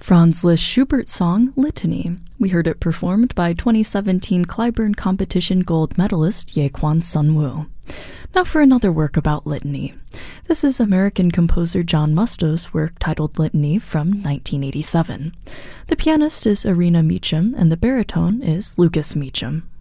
Franz Liszt Schubert's song Litany. We heard it performed by 2017 Clyburn Competition gold medalist Yaquan Sunwoo. Now for another work about litany. This is American composer John Musto's work titled Litany from 1987. The pianist is Irina Meacham and the baritone is Lucas Meacham.